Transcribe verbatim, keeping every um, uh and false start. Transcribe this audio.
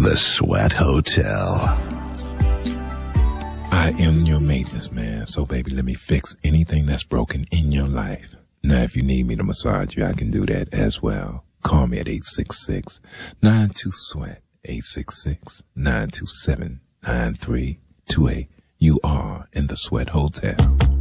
The Sweat Hotel. I am your maintenance man, so baby, let me fix anything that's broken in your life. Now, if you need me to massage you, I can do that as well. Call me at eight six six, nine two, sweat, eight six six, nine two seven, nine three two eight. You are in the Sweat Hotel.